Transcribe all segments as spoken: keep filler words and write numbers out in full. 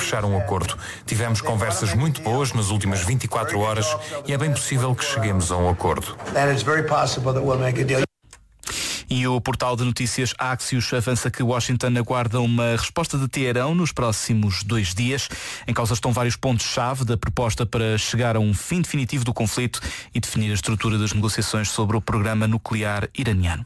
chegar a um acordo. Tivemos conversas muito boas nas últimas vinte e quatro horas e é bem possível que cheguemos a um acordo. E o portal de notícias Axios avança que Washington aguarda uma resposta de Teherão nos próximos dois dias. Em causa estão vários pontos-chave da proposta para chegar a um fim definitivo do conflito e definir a estrutura das negociações sobre o programa nuclear iraniano.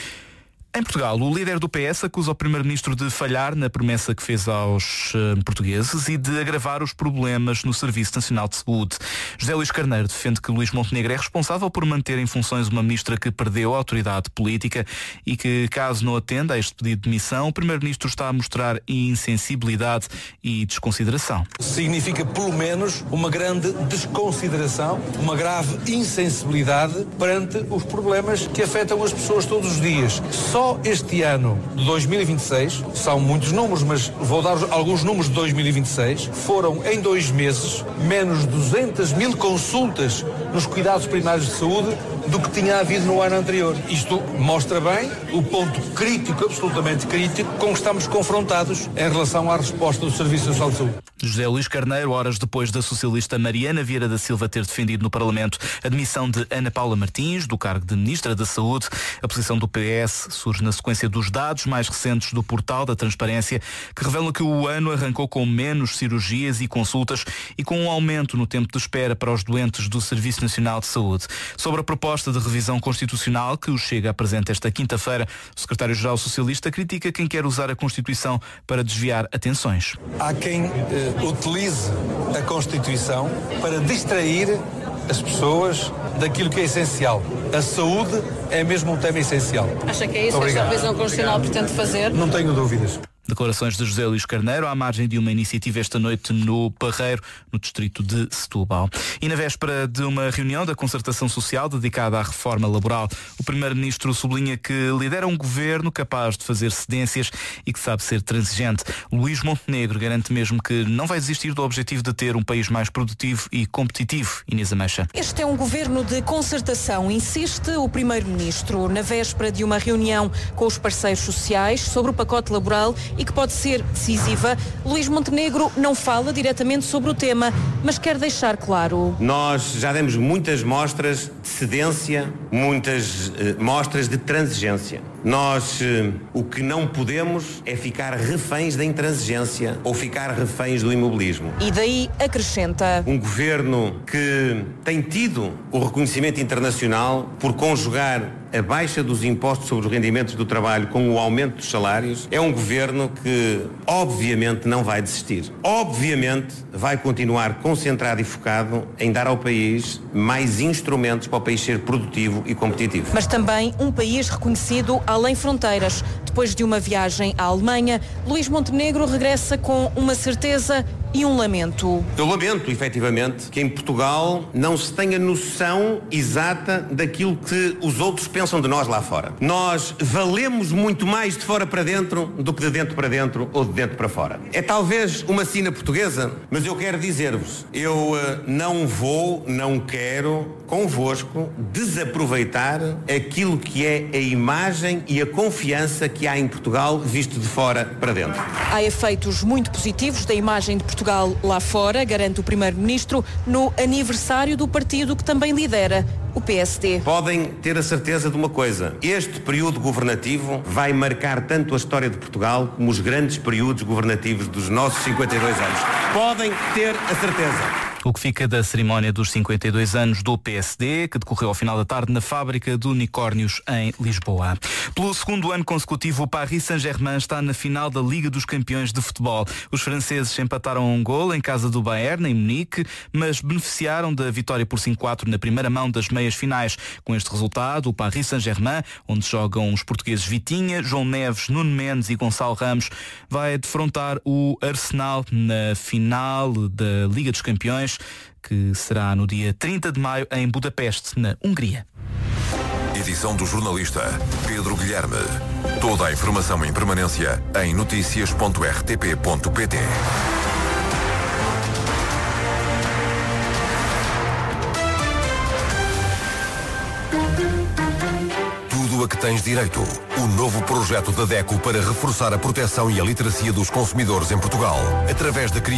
Em Portugal, o líder do P S acusa o primeiro-ministro de falhar na promessa que fez aos uh, portugueses e de agravar os problemas no Serviço Nacional de Saúde. José Luís Carneiro defende que Luís Montenegro é responsável por manter em funções uma ministra que perdeu a autoridade política e que, caso não atenda a este pedido de demissão, o primeiro-ministro está a mostrar insensibilidade e desconsideração. Significa, pelo menos, uma grande desconsideração, uma grave insensibilidade perante os problemas que afetam as pessoas todos os dias. Só Só este ano de dois mil e vinte e seis, são muitos números, mas vou dar alguns números de dois mil e vinte e seis, foram em dois meses menos duzentas mil consultas nos cuidados primários de saúde do que tinha havido no ano anterior. Isto mostra bem o ponto crítico, absolutamente crítico, com que estamos confrontados em relação à resposta do Serviço Nacional de Saúde. José Luís Carneiro, horas depois da socialista Mariana Vieira da Silva ter defendido no Parlamento a demissão de Ana Paula Martins, do cargo de Ministra da Saúde. A posição do P S surge na sequência dos dados mais recentes do portal da Transparência, que revelam que o ano arrancou com menos cirurgias e consultas e com um aumento no tempo de espera para os doentes do Serviço Nacional de Saúde. Sobre a proposta de revisão constitucional que o Chega apresenta esta quinta-feira, o secretário-geral socialista critica quem quer usar a Constituição para desviar atenções. Há quem eh, utilize a Constituição para distrair as pessoas daquilo que é essencial. A saúde é mesmo um tema essencial. Acha que é isso que esta revisão constitucional pretende fazer? Não tenho dúvidas. Declarações de José Luís Carneiro à margem de uma iniciativa esta noite no Parreiro, no distrito de Setúbal. E na véspera de uma reunião da Concertação Social dedicada à reforma laboral, o primeiro-ministro sublinha que lidera um governo capaz de fazer cedências e que sabe ser transigente. Luís Montenegro garante mesmo que não vai desistir do objetivo de ter um país mais produtivo e competitivo. Inês Ameixa. Este é um governo de concertação, insiste o primeiro-ministro, na véspera de uma reunião com os parceiros sociais sobre o pacote laboral e que pode ser decisiva. Luís Montenegro não fala diretamente sobre o tema, mas quer deixar claro. Nós já demos muitas mostras de cedência, muitas eh, mostras de transigência. Nós eh, o que não podemos é ficar reféns da intransigência ou ficar reféns do imobilismo. E daí acrescenta. Um governo que tem tido o reconhecimento internacional por conjugar a baixa dos impostos sobre os rendimentos do trabalho com o aumento dos salários, é um governo que obviamente não vai desistir. Obviamente vai continuar concentrado e focado em dar ao país mais instrumentos para o país ser produtivo e competitivo. Mas também um país reconhecido além fronteiras. Depois de uma viagem à Alemanha, Luís Montenegro regressa com uma certeza e um lamento. Eu lamento, efetivamente, que em Portugal não se tenha noção exata daquilo que os outros pensam de nós lá fora. Nós valemos muito mais de fora para dentro do que de dentro para dentro ou de dentro para fora. É talvez uma sina portuguesa, mas eu quero dizer-vos, eu uh, não vou, não quero, convosco, desaproveitar aquilo que é a imagem e a confiança que há em Portugal visto de fora para dentro. Há efeitos muito positivos da imagem de Portugal lá fora, garante o primeiro-ministro, no aniversário do partido que também lidera, o P S D. Podem ter a certeza de uma coisa, este período governativo vai marcar tanto a história de Portugal como os grandes períodos governativos dos nossos cinquenta e dois anos. Podem ter a certeza. O que fica da cerimónia dos cinquenta e dois anos do P S D, que decorreu ao final da tarde na fábrica de unicórnios em Lisboa. Pelo segundo ano consecutivo, o Paris Saint-Germain está na final da Liga dos Campeões de Futebol. Os franceses empataram um gol em casa do Bayern, em Munique, mas beneficiaram da vitória por cinco a quatro na primeira mão das meias finais. Com este resultado, o Paris Saint-Germain, onde jogam os portugueses Vitinha, João Neves, Nuno Mendes e Gonçalo Ramos, vai defrontar o Arsenal na final da Liga dos Campeões, que será no dia trinta de maio em Budapeste, na Hungria. Edição do jornalista Pedro Guilherme. Toda a informação em permanência em notícias ponto r t p ponto p t. Tudo a que tens direito. O novo projeto da DECO para reforçar a proteção e a literacia dos consumidores em Portugal, através da